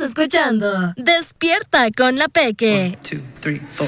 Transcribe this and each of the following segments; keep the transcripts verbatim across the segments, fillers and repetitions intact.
escuchando Despierta con la Peque. One, two, three, four.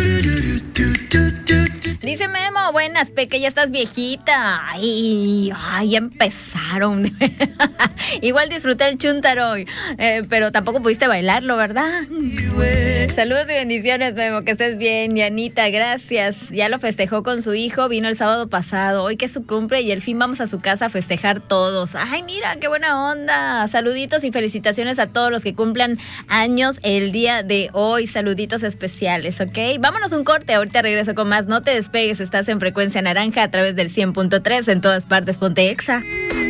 Dice Memo, buenas, Peque, ya estás viejita. Ay, ay, ya empezaron. Igual disfruté el chúntaro, eh, pero tampoco pudiste bailarlo, ¿verdad? Saludos y bendiciones, Memo, que estés bien. Y Anita, gracias. Ya lo festejó con su hijo, vino el sábado pasado. Hoy que es su cumple y al fin vamos a su casa a festejar todos. Ay, mira, qué buena onda. Saluditos y felicitaciones a todos los que cumplan años el día de hoy. Saluditos especiales, ¿ok? Vámonos un corte, ahorita regreso con más. No te despegues, estás en Frecuencia Naranja a través del cien punto tres, en todas partes, ponte Exa.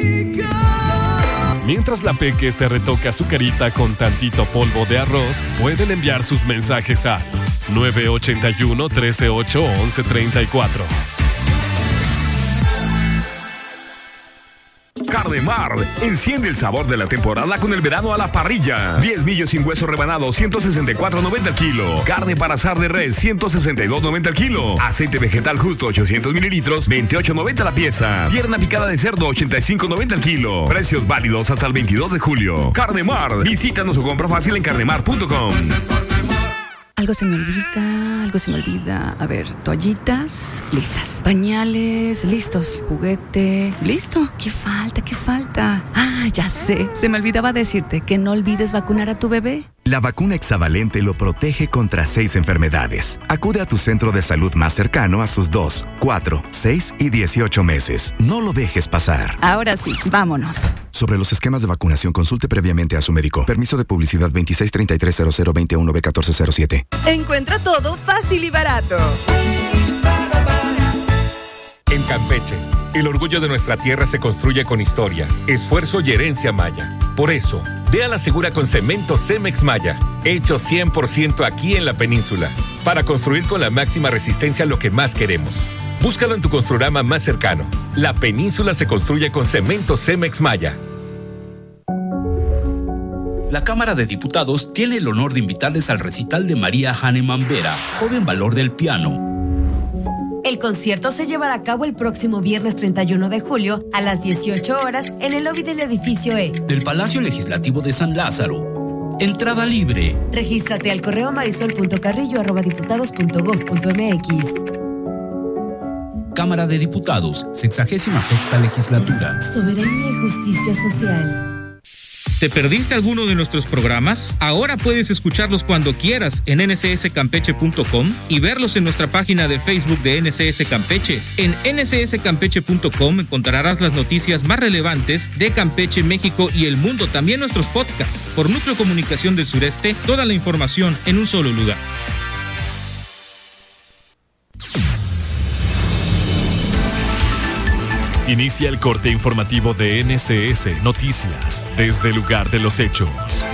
Mientras la Peque se retoca su carita con tantito polvo de arroz, pueden enviar sus mensajes a nueve ocho uno, uno tres ocho, once treinta y cuatro. Cardemar, enciende el sabor de la temporada con el verano a la parrilla. diez millos sin hueso rebanado, ciento sesenta y cuatro noventa el kilo. Carne para asar de res, ciento sesenta y dos noventa el kilo. Aceite vegetal justo, ochocientos mililitros, veintiocho noventa la pieza. Pierna picada de cerdo, ochenta y cinco noventa el kilo. Precios válidos hasta el veintidós de julio. Cardemar, visítanos o compra fácil en cardemar punto com. Algo se me olvida, algo se me olvida. A ver, toallitas, listas. Pañales, listos. Juguete, listo. ¿Qué falta? ¿Qué falta? Ah, ya sé. Se me olvidaba decirte que no olvides vacunar a tu bebé. La vacuna hexavalente lo protege contra seis enfermedades. Acude a tu centro de salud más cercano a sus dos, cuatro, seis y dieciocho meses. No lo dejes pasar. Ahora sí, vámonos. Sobre los esquemas de vacunación, consulte previamente a su médico. Permiso de publicidad veintiséis treinta y tres cero cero veintiuno B catorce cero siete. Encuentra todo fácil y barato. En Campeche, el orgullo de nuestra tierra se construye con historia, esfuerzo y herencia maya. Por eso, dé a la segura con cemento Cemex Maya, hecho cien por ciento aquí en la península, para construir con la máxima resistencia lo que más queremos. Búscalo en tu Construrama más cercano. La península se construye con cemento Cemex Maya. La Cámara de Diputados tiene el honor de invitarles al recital de María Hahnemann Vera, joven valor del piano. El concierto se llevará a cabo el próximo viernes treinta y uno de julio a las dieciocho horas en el lobby del edificio E del Palacio Legislativo de San Lázaro. Entrada libre. Regístrate al correo marisol punto carrillo arroba diputados punto gob punto mx. Cámara de Diputados, sexagésima sexta legislatura. Soberanía y justicia social. ¿Te perdiste alguno de nuestros programas? Ahora puedes escucharlos cuando quieras en ene ce ese campeche punto com y verlos en nuestra página de Facebook de N C S Campeche. En ene ce ese campeche punto com encontrarás las noticias más relevantes de Campeche, México y el mundo. También nuestros podcasts. Por Núcleo Comunicación del Sureste, toda la información en un solo lugar. Inicia el corte informativo de N C S Noticias desde el lugar de los hechos.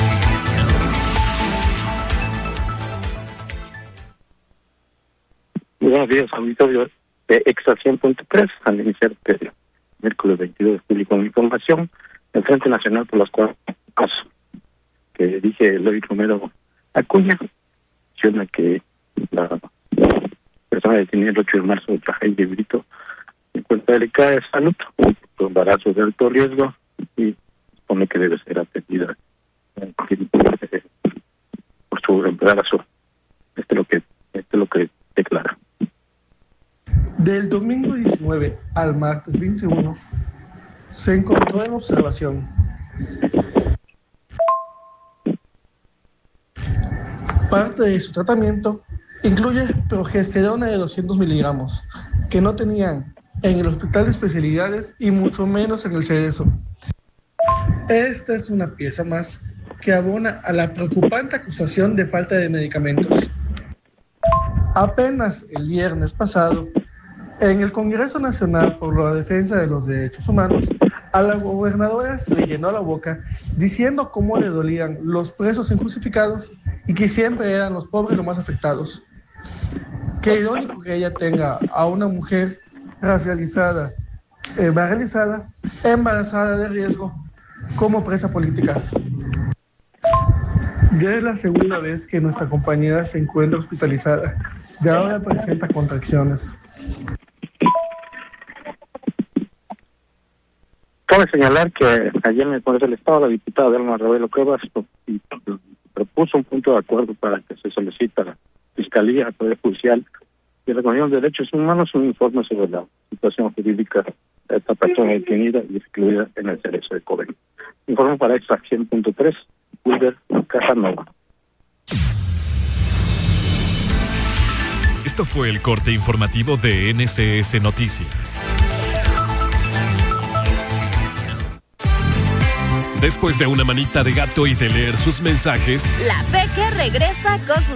Buenos días, auditorio de Exa cien punto tres. Al iniciar el miércoles veintidós de julio con información, el Frente Nacional por las Cuatro Casos, que dirige Eloy Romero Acuña, menciona que la persona detenida el ocho de marzo de Trajay de Brito se encuentra delicada de salud, con embarazo de alto riesgo y supone que debe ser atendida eh, por su embarazo. Esto es lo que, esto es lo que declara. Del domingo diecinueve al martes veintiuno se encontró en observación. Parte de su tratamiento incluye progesterona de doscientos miligramos, que no tenían en el Hospital de Especialidades y mucho menos en el Cerezo. Esta es una pieza más que abona a la preocupante acusación de falta de medicamentos. Apenas el viernes pasado, en el Congreso Nacional por la Defensa de los Derechos Humanos, a la gobernadora se le llenó la boca diciendo cómo le dolían los presos injustificados y que siempre eran los pobres los más afectados. Qué irónico que ella tenga a una mujer racializada, eh, barrilizada, embarazada de riesgo, como presa política. Ya es la segunda vez que nuestra compañera se encuentra hospitalizada y ahora presenta contracciones. Cabe señalar que ayer en el Congreso del Estado la diputada Delma Ravelo Cuevas y punto de acuerdo para que se solicita a la Fiscalía, al Poder Judicial y a la Comisión de Derechos Humanos un informe sobre la situación jurídica de esta persona detenida y excluida en el Cerezo de Coven. Informe para Extra cien punto tres, Wilber Casanova. Esto fue el corte informativo de N C S Noticias. Después de una manita de gato y de leer sus mensajes, La Peque regresa con sus